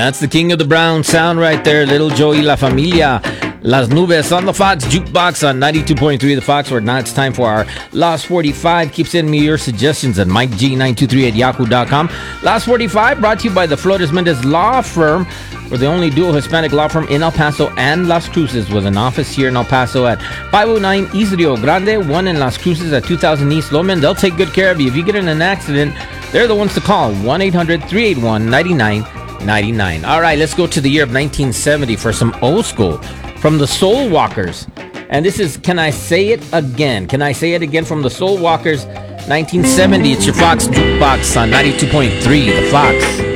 That's the king of the brown sound right there, Little Joey La Familia. Las Nubes on the Fox Jukebox on 92.3 The Fox, where now it's time for our Last 45. Keep sending me your suggestions at MikeG923 at yahoo.com. Last 45 brought to you by the Flores Mendez Law Firm. We're the only dual Hispanic law firm in El Paso and Las Cruces, with an office here in El Paso at 509 East Rio Grande, one in Las Cruces at 2000 East Lowman. They'll take good care of you. If you get in an accident, they're the ones to call, 1-800-381-9999. All right, let's go to the year of 1970 for some old school from the Soul Walkers. And this is Can I Say It Again? Can I Say It Again from the Soul Walkers, 1970. It's your Fox Jukebox on 92.3 The Fox.